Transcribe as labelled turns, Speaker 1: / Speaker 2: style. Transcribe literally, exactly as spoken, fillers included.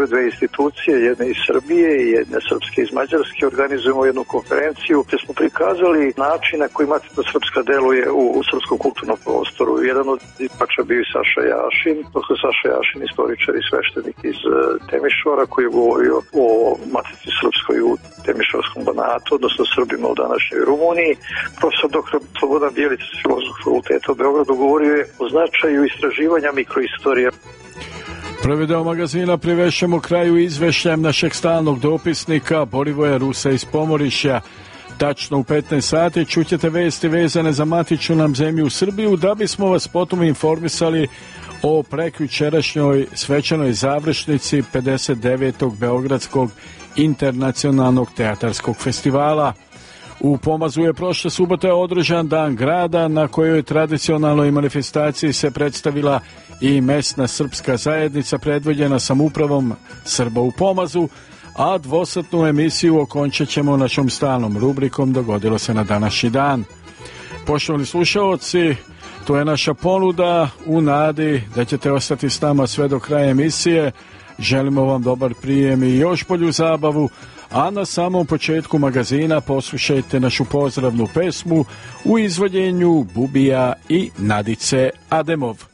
Speaker 1: Dve institucije, jedne iz Srbije i jedne srpske iz Mađarske, organizujemo jednu konferenciju gdje smo prikazali način na koji Matica Srpska deluje u, u srpskom kulturnom prostoru. Jedan od izvača bio i Saša Jašin, doktor Saša Jašin, istoričar i sveštenik iz uh, Temišvara, koji je govorio o Matici Srpskoj u Temišvarskom banatu, odnosno Srbima u današnjoj Rumuniji. Profesor doktor Slobodan Bijelić s Filozofskog fakulteta u Beogradu govorio je o značaju istraživanja mikroistorije.
Speaker 2: Prvi deo magazina privešćemo kraju izvešćajem našeg stalnog dopisnika Borivoja Rusa iz Pomorišja. Tačno u petnaest sati čućete vesti vezane za matičnu nam zemlju u Srbiju, da bismo vas potom informisali o prekjučerašnjoj svečanoj završnici pedeset devetog Beogradskog internacionalnog teatarskog festivala. U Pomazu je prošle subote održan Dan grada, na kojoj tradicionalnoj manifestaciji se predstavila i mesna srpska zajednica predvođena samoupravom Srba u Pomazu, a dvosatnu emisiju okončat ćemo našom stalnom rubrikom Dogodilo se na današnji dan. Poštovani slušaoci, to je naša ponuda u nadi da ćete ostati s nama sve do kraja emisije. Želimo vam dobar prijem i još bolju zabavu, a na samom početku magazina poslušajte našu pozdravnu pesmu u izvođenju Bubija i Nadice Ademov.